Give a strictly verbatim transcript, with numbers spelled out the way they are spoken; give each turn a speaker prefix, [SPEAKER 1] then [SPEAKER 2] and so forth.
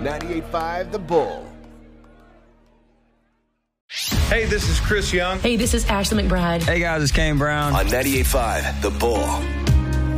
[SPEAKER 1] ninety-eight point five The Bull.
[SPEAKER 2] Hey, this is Chris Young.
[SPEAKER 3] Hey, this is Ashley McBride.
[SPEAKER 4] Hey, guys, it's Kane Brown.
[SPEAKER 1] On ninety-eight point five The Bull.